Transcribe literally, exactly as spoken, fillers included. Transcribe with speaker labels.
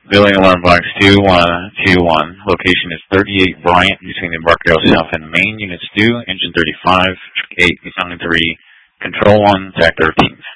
Speaker 1: Building alarm box two one two one. Location is thirty-eight Bryant between the Embarcadero South and Main. Units two, engine thirty-five, eight, sounding three, control one, attack thirteen.